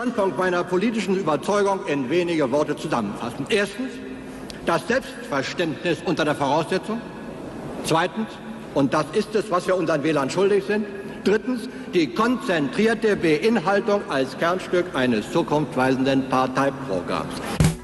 Standpunkt meiner politischen Überzeugung in wenige Worte zusammenfassen. Erstens, das Selbstverständnis unter der Voraussetzung. Zweitens, und das ist es, was wir unseren Wählern schuldig sind. Drittens, die konzentrierte Beinhaltung als Kernstück eines zukunftsweisenden Parteiprogramms.